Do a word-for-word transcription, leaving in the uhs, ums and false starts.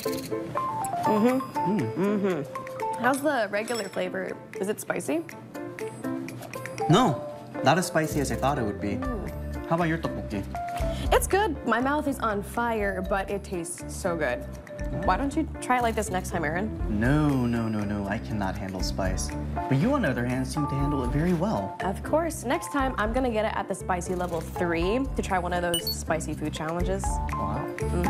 Mm-hmm. Mm. Mm-hmm. How's the regular flavor? Is it spicy? No, not as spicy as I thought it would be. Mm. How about your tteokbokki? It's good. My mouth is on fire, but it tastes so good. Why don't you try it like this next time, Aaron? No, no, no, no. I cannot handle spice. But you, on the other hand, seem to handle it very well. Of course. Next time, I'm gonna get it at the spicy level three to try one of those spicy food challenges. Wow. Mm.